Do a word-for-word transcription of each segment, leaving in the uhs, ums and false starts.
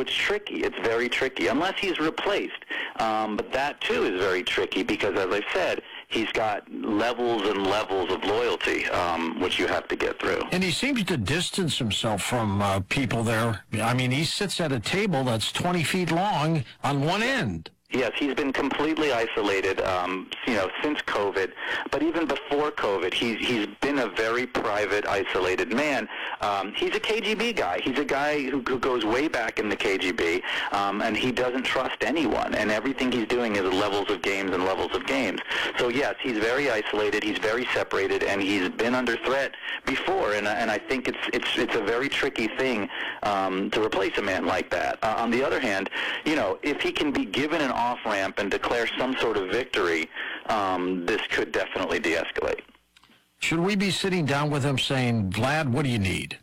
it's tricky. It's very tricky, unless he's replaced. Um, but that, too, is very tricky because, as I said, he's got levels and levels of loyalty, um, which you have to get through. And he seems to distance himself from uh, people there. I mean, he sits at a table that's twenty feet long on one end. Yes, he's been completely isolated, um, you know, since COVID. But even before COVID, he's he's been a very private, isolated man. Um, he's a K G B guy. He's a guy who, who goes way back in the K G B, um, and he doesn't trust anyone. And everything he's doing is levels of games and levels of games. So yes, he's very isolated. He's very separated, and he's been under threat before. And and I think it's it's it's a very tricky thing um, to replace a man like that. Uh, on the other hand, you know, if he can be given an off-ramp and declare some sort of victory, um, this could definitely de-escalate. Should we be sitting down with him saying, Vlad, what do you need?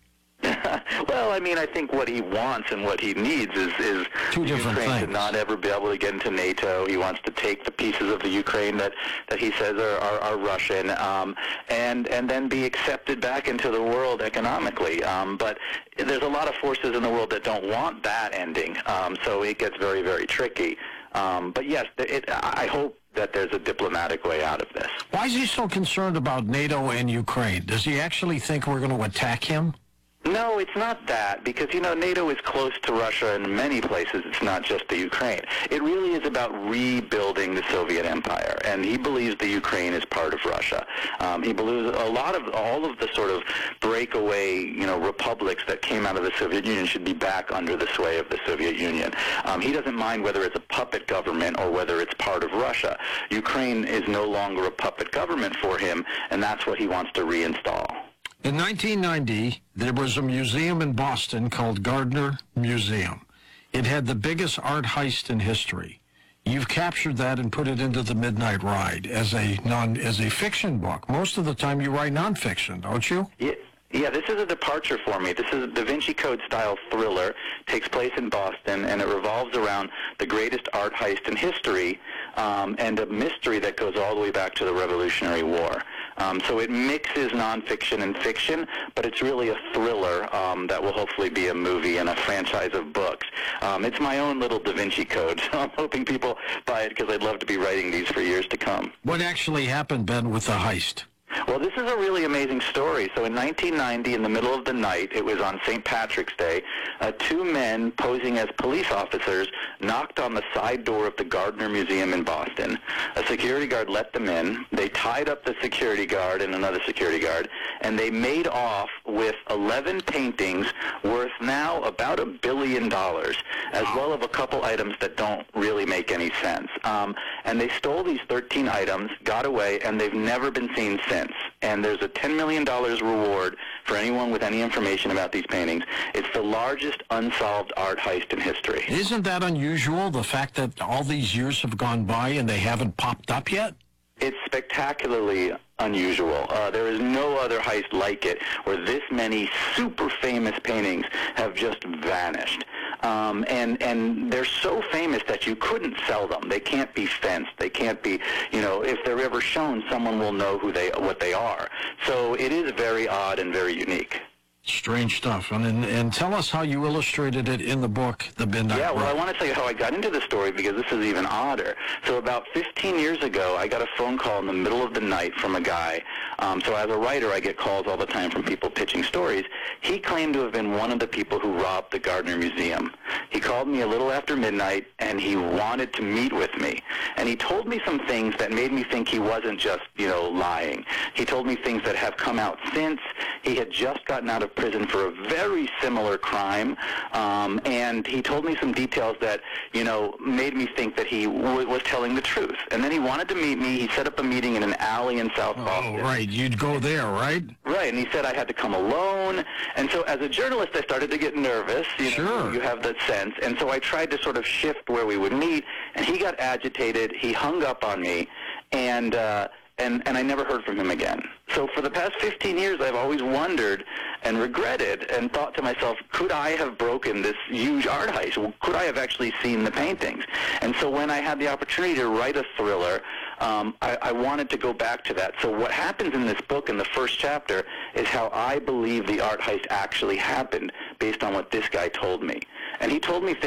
Well, I mean, I think what he wants and what he needs is, is Two different Ukraine things. to not ever be able to get into NATO. He wants to take the pieces of the Ukraine that, that he says are, are, are Russian, um, and, and then be accepted back into the world economically. Um, but there's a lot of forces in the world that don't want that ending, um, so it gets very, very tricky. Um, but yes, it, I hope that there's a diplomatic way out of this. Why is he so concerned about NATO and Ukraine? Does he actually think we're going to attack him? No, it's not that, because, you know, NATO is close to Russia in many places. It's not just the Ukraine. It really is about rebuilding the Soviet Empire, and he believes the Ukraine is part of Russia. Um, he believes a lot of, all of the sort of breakaway, you know, republics that came out of the Soviet Union should be back under the sway of the Soviet Union. Um, he doesn't mind whether it's a puppet government or whether it's part of Russia. Ukraine is no longer a puppet government for him, and that's what he wants to reinstall. In nineteen ninety, there was a museum in Boston called Gardner Museum. It had the biggest art heist in history. You've captured that and put it into The Midnight Ride as a non as a fiction book. Most of the time you write nonfiction, don't you? Yeah. Yeah, this is a departure for me. This is a Da Vinci Code-style thriller, takes place in Boston, and it revolves around the greatest art heist in history, um, and a mystery that goes all the way back to the Revolutionary War. Um, so it mixes nonfiction and fiction, but it's really a thriller um, that will hopefully be a movie and a franchise of books. Um, it's my own little Da Vinci Code, so I'm hoping people buy it because I'd love to be writing these for years to come. What actually happened, Ben, with the heist? Well, this is a really amazing story. So in nineteen ninety, in the middle of the night, it was on Saint Patrick's Day, uh, two men posing as police officers knocked on the side door of the Gardner Museum in Boston. A security guard let them in. They tied up the security guard and another security guard, and they made off with eleven paintings worth now about a billion dollars, as well as a couple items that don't really make any sense. Um, and they stole these thirteen items, got away, and they've never been seen since. And there's a ten million dollars reward for anyone with any information about these paintings. It's the largest unsolved art heist in history. Isn't that unusual, the fact that all these years have gone by and they haven't popped up yet? It's spectacularly unusual. Uh, there is no other heist like it where this many super famous paintings have just vanished. Um, and, and they're so famous that you couldn't sell them. They can't be fenced. They can't be, you know, if they're ever shown, someone will know who they, what they are. So it is very odd and very unique. Strange stuff. And, and and tell us how you illustrated it in the book, The Midnight Yeah, well, Ride. I want to tell you how I got into the story because this is even odder. So about fifteen years ago, I got a phone call in the middle of the night from a guy. Um, so as a writer, I get calls all the time from people pitching stories. He claimed to have been one of the people who robbed the Gardner Museum. He called me a little after midnight, and he wanted to meet with me. And he told me some things that made me think he wasn't just, you know, lying. He told me things that have come out since. He had just gotten out of prison for a very similar crime, um, and he told me some details that, you know, made me think that he w was telling the truth. And then he wanted to meet me. He set up a meeting in an alley in South oh, Boston. Oh, right. You'd go there, right? Right, and he said I had to come alone. And so as a journalist, I started to get nervous. You know, sure. You have that sense. And so I tried to sort of shift where we would meet, and he got agitated. He hung up on me, and... Uh, And, and I never heard from him again. So for the past fifteen years, I've always wondered and regretted and thought to myself, could I have broken this huge art heist? Could I have actually seen the paintings? And so when I had the opportunity to write a thriller, um, I, I wanted to go back to that. So what happens in this book in the first chapter is how I believe the art heist actually happened based on what this guy told me. And he told me things